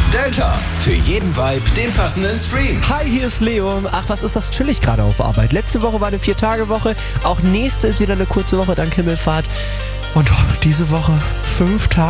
Delta, für jeden Vibe den passenden Stream. Hi, hier ist Leo. Ach, was ist das chillig gerade auf Arbeit? Letzte Woche war eine 4-Tage-Woche. Auch nächste ist wieder eine kurze Woche dank Himmelfahrt. Und diese Woche 5 Tage.